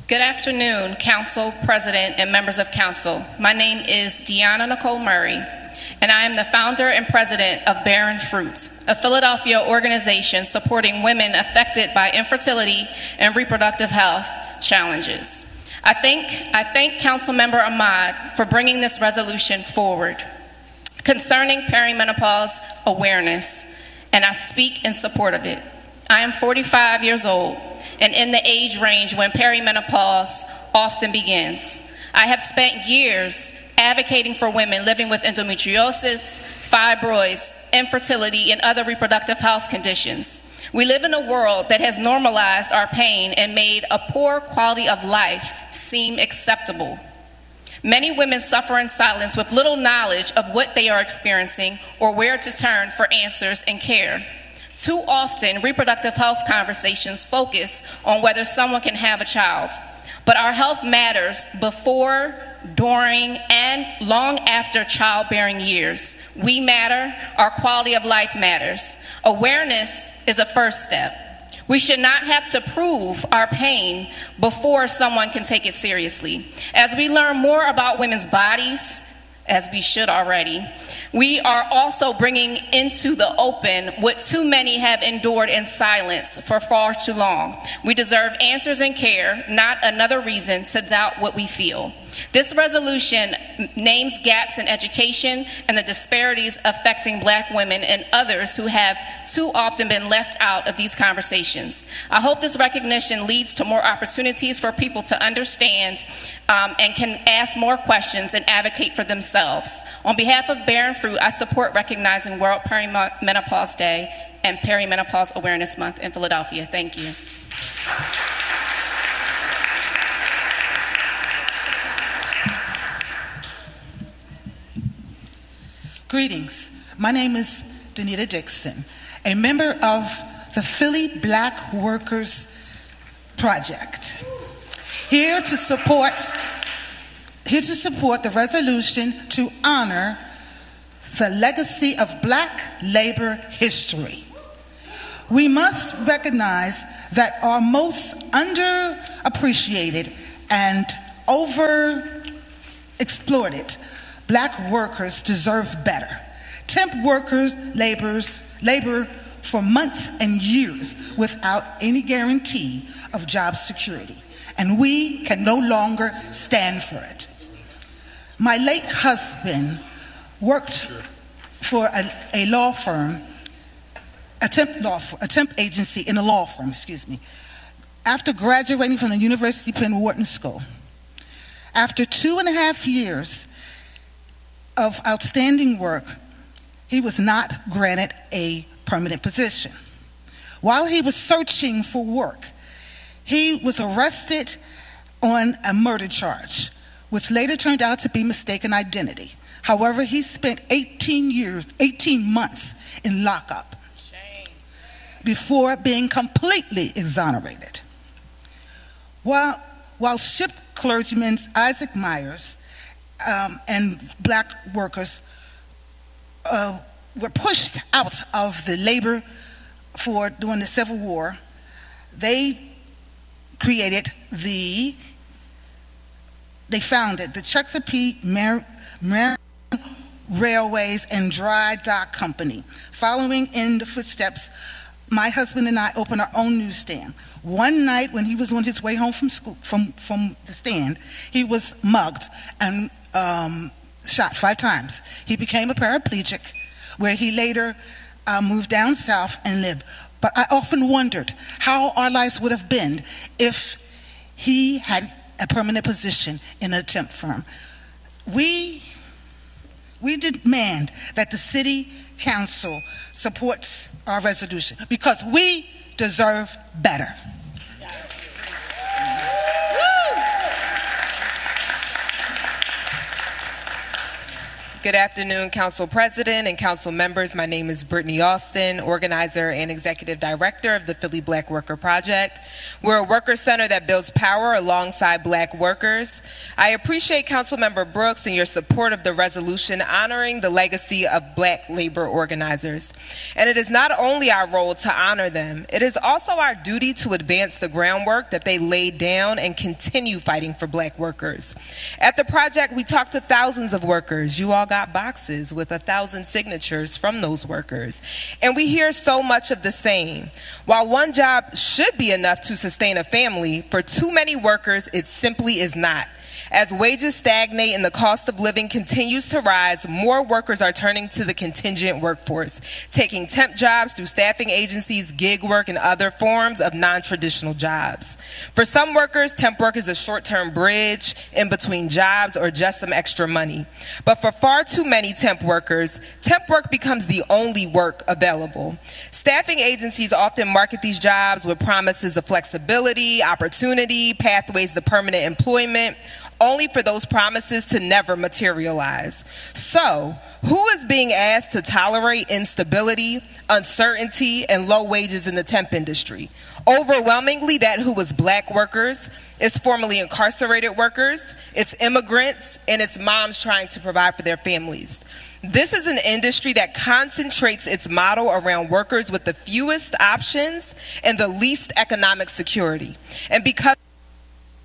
Good afternoon, Council, President, and members of Council. My name is Deanna Nicole Murray, and I am the founder and president of Bearing Fruit, a Philadelphia organization supporting women affected by infertility and reproductive health challenges. I thank Councilmember Ahmad for bringing this resolution forward concerning perimenopause awareness, and I speak in support of it. I am 45 years old and in the age range when perimenopause often begins. I have spent years advocating for women living with endometriosis, fibroids, infertility, and other reproductive health conditions. We live in a world that has normalized our pain and made a poor quality of life seem acceptable. Many women suffer in silence with little knowledge of what they are experiencing or where to turn for answers and care. Too often, reproductive health conversations focus on whether someone can have a child, but our health matters before, during, and long after childbearing years. We matter, our quality of life matters. Awareness is a first step. We should not have to prove our pain before someone can take it seriously. As we learn more about women's bodies, as we should already, we are also bringing into the open what too many have endured in silence for far too long. We deserve answers and care, not another reason to doubt what we feel. This resolution names gaps in education and the disparities affecting Black women and others who have too often been left out of these conversations. I hope this recognition leads to more opportunities for people to understand and can ask more questions and advocate for themselves. On behalf of Bearing Fruit, I support recognizing World Perimenopause Day and Perimenopause Awareness Month in Philadelphia. Thank you. Greetings. My name is Danita Dixon, a member of the Philly Black Workers Project. Here to support the resolution to honor the legacy of Black labor history. We must recognize that our most underappreciated and overexploited Black workers deserve better. Temp workers labor for months and years without any guarantee of job security, and we can no longer stand for it. My late husband worked for a law firm, a temp agency in a law firm, after graduating from the University Penn Wharton School. After 2.5 years of outstanding work, he was not granted a permanent position. While he was searching for work, he was arrested on a murder charge, which later turned out to be mistaken identity. However, he spent 18 months in lockup before being completely exonerated. While ship clergyman Isaac Myers and Black workers were pushed out of the labor during the Civil War, they founded the Chesapeake Maryland Railways and Dry Dock Company. Following in the footsteps, my husband and I opened our own newsstand. One night when he was on his way home from school, from the stand, he was mugged and shot 5 times. He became a paraplegic, where he later moved down south and lived. But I often wondered how our lives would have been if he had a permanent position in a temp firm. We demand that the City Council supports our resolution because we deserve better. Good afternoon, Council President and Council members. My name is Brittany Austin, organizer and executive director of the Philly Black Worker Project. We're a worker center that builds power alongside black workers. I appreciate Councilmember Brooks and your support of the resolution honoring the legacy of black labor organizers. And it is not only our role to honor them, it is also our duty to advance the groundwork that they laid down and continue fighting for black workers. At the project, we talked to thousands of workers. You all got boxes with 1,000 signatures from those workers. And we hear so much of the same. While one job should be enough to sustain a family, for too many workers, it simply is not. As wages stagnate and the cost of living continues to rise, more workers are turning to the contingent workforce, taking temp jobs through staffing agencies, gig work, and other forms of non-traditional jobs. For some workers, temp work is a short-term bridge in between jobs or just some extra money. But for far too many temp workers, temp work becomes the only work available. Staffing agencies often market these jobs with promises of flexibility, opportunity, pathways to permanent employment, only for those promises to never materialize. So, who is being asked to tolerate instability, uncertainty, and low wages in the temp industry? Overwhelmingly, that who is black workers, it's formerly incarcerated workers, it's immigrants, and it's moms trying to provide for their families. This is an industry that concentrates its model around workers with the fewest options and the least economic security. And because